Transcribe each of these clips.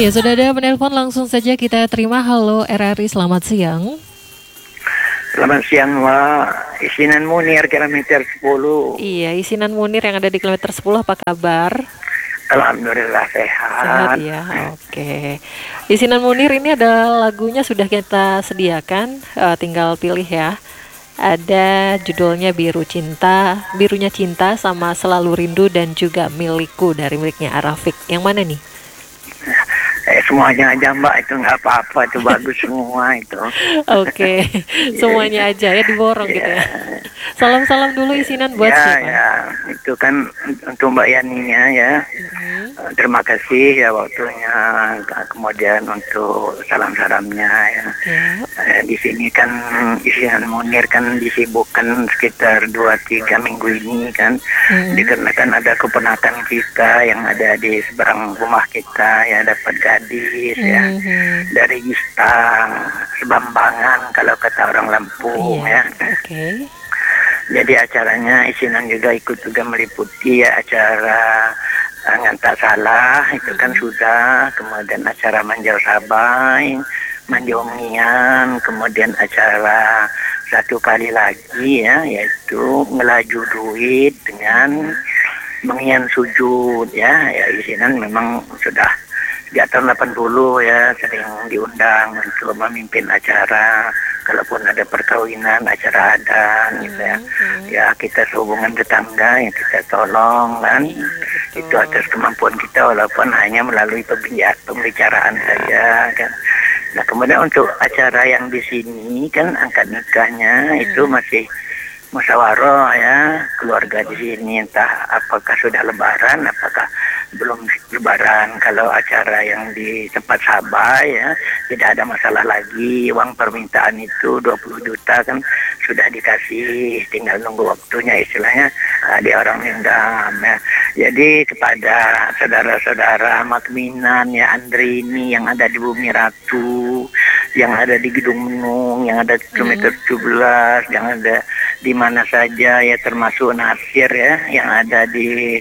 Ya, sudah ada penelpon, langsung saja kita terima. Halo RRI, selamat siang. Selamat siang, Wak. Isinan Munir, kilometer 10. Iya, Isinan Munir yang ada di kilometer 10, apa kabar? Alhamdulillah Sehat sehat. ya, oke. Isinan Munir ini ada lagunya sudah kita sediakan, tinggal pilih ya. Ada judulnya Birunya Cinta sama Selalu Rindu dan juga Milikku dari miliknya Arafik. Yang mana nih? Semuanya aja, Mbak, itu nggak apa-apa, itu bagus semua itu. Oke, semuanya aja ya, diborong gitu ya. Salam-salam dulu Isinan buat Ya, siapa? ya, itu kan untuk Mbak Yaninya ya. Terima kasih ya waktunya, kemudian untuk salam-salamnya ya. Di sini kan Isinan Munir kan disibukkan sekitar 2-3 minggu ini kan, dikarenakan ada keponakan kita yang ada di seberang rumah kita ya, dapat gadis ya dari Gista Sebambangan kalau kata orang Lampung ya. Oke. Jadi acaranya Isinan juga ikut juga meliputi ya, acara ngantak salah itu kan sudah, kemudian acara manjau sabai, manjau mian, kemudian acara satu kali lagi ya, yaitu ngelaju duit dengan mengian sujud ya. Ya, Isinan memang sudah sejak tahun 80 ya sering diundang untuk memimpin acara, kalaupun ada perkawinan, acara adat gitu ya. Ya, kita sehubungan tetangga yang kita tolong kan. Itu atas kemampuan kita walaupun hanya melalui pembicaraan saja kan. Nah, kemudian untuk acara yang di sini kan akad nikahnya itu masih musyawarah ya, keluarga di sini, entah apakah sudah lebaran, apakah belum lebaran. Kalau acara yang di tempat Sabah ya, tidak ada masalah lagi. Uang permintaan itu 20 juta kan sudah dikasih, tinggal nunggu waktunya istilahnya di orang Minggam ya. Jadi kepada saudara-saudara Makminan ya, Andrini yang ada di Bumi Ratu, yang ada di Gedung Menung, yang ada kilometer 17, yang ada di mana saja ya, termasuk Nasir ya yang ada di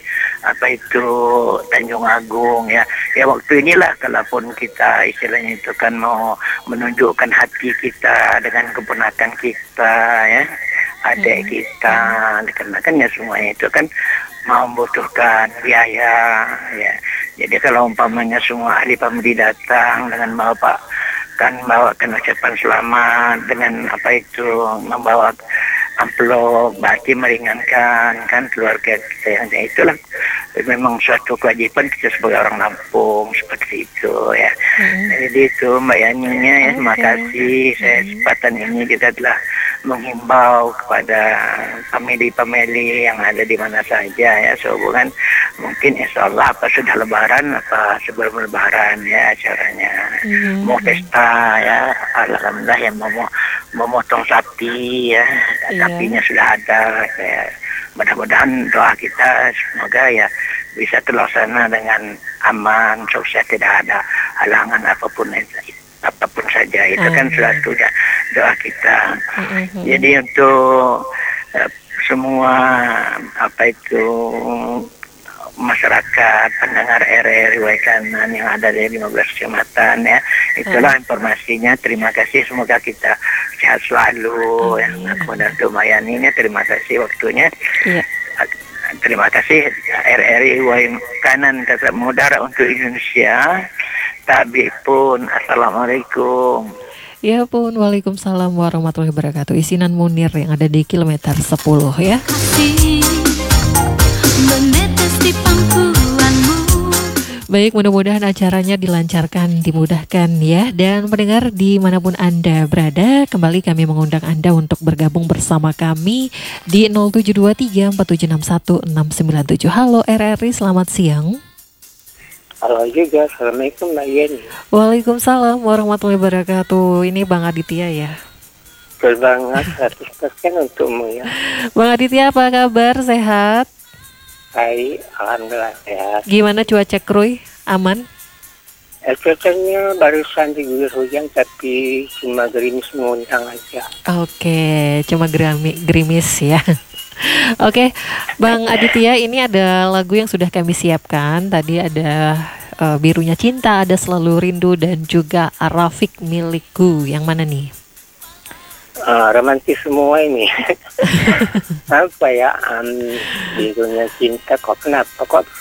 Tanjung Agung ya. Ya, waktu inilah kalaupun kita istilahnya itu kan mau menunjukkan hati kita dengan keponakan kita ya, adik kita, dikarenakan ya semuanya itu kan mau membutuhkan biaya ya. Jadi kalau umpamanya semua ahli pembeli datang dengan bawakan ucapan selamat dengan membawa amplop, berarti meringankan kan keluarga kita. Yang itulah memang suatu kewajiban kita sebagai orang Lampung seperti itu ya. Jadi itu Mbak Yaninya ya, terima kasih. Saya kesempatan ini kita telah menghimbau kepada famili-famili yang ada di mana saja ya, sehubungan mungkin insya Allah apa sudah lebaran apa sebelum lebaran ya acaranya. Mau pesta ya, alhamdulillah yang mau memotong sapi ya, sapinya sudah ada ya. Mudah-mudahan doa kita semoga ya bisa terlaksana dengan aman, sukses, tidak ada halangan apapun saja. Itu kan sudah doa kita. Jadi untuk semua masyarakat pendengar RRI Waikanan yang ada di 15 kecamatan ya, itulah informasinya. Terima kasih, semoga kita sehat selalu ya. Kemudian untuk Mayaninya terima kasih waktunya. Terima kasih RRI Waikanan, tetap mengudara untuk Indonesia. Tabi pun, assalamualaikum. Ya pun, waalaikumsalam warahmatullahi wabarakatuh. Isinan Munir yang ada di kilometer 10 ya. Baik, mudah-mudahan acaranya dilancarkan, dimudahkan ya. Dan pendengar dimanapun Anda berada, kembali kami mengundang Anda untuk bergabung bersama kami di 07234761 Halo RRI, selamat siang. Halo juga, assalamualaikum Mbak Yeni. Waalaikumsalam warahmatullahi wabarakatuh. Ini Bang Aditya ya. Betul banget, 100% untukmu ya. Bang Aditya, apa kabar? Sehat? Baik, alhamdulillah sehat. Gimana cuaca Kruy? Aman? Cuacanya barusan diguyur hujan tapi cuma gerimis menguntang aja. Oke, cuma gerimis ya. Oke, Bang Aditya, ini ada lagu yang sudah kami siapkan. Tadi ada Birunya Cinta, ada Selalu Rindu, dan juga Rafiq Milikku. Yang mana nih? Romantis semua ini. Apa ya? Birunya Cinta kok kenapa kok